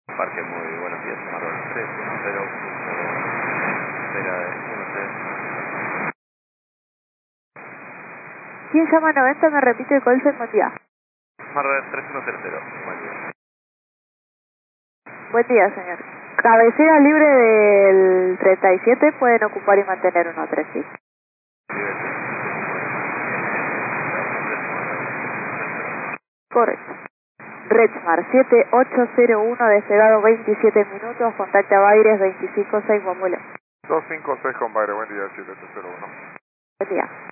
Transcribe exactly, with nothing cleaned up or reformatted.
Parque muy buenos días, Marvel tres uno cero, espera de uno tres. ¿Quién llama noventa? Me repite el call sign, buen día. Marvel tres uno cero cero, buen día. Buen día, señor. Cabecera libre del treinta y siete, pueden ocupar y mantener uno tres, ¿sí? Correcto. Redsmar siete ocho cero uno, despegado veintisiete minutos, contacta Baires veinticinco seis, Guamuelo. dos cinco seis con Baire, buen día, siete ocho cero uno. Buen día.